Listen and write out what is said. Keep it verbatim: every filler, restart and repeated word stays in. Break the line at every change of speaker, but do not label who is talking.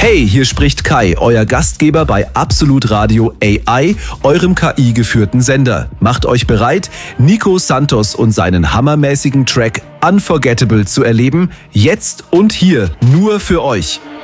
Hey, hier spricht Kai, euer Gastgeber bei Absolut Radio A I, eurem K I-geführten Sender. Macht euch bereit, Nico Santos und seinen hammermäßigen Track Unforgettable zu erleben, jetzt und hier, nur für euch.